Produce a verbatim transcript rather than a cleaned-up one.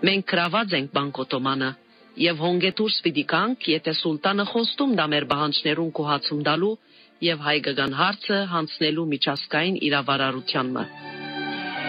Մենք գրաված ենք բանկոտոմանը, եւ հոնգետուրս պիտի կանք, եթե սուլտանը խոստում դա մեր բանջներուն կոհացում տալու եւ հայկական հարցը հանձնելու միջազգային իրավարարությանմը։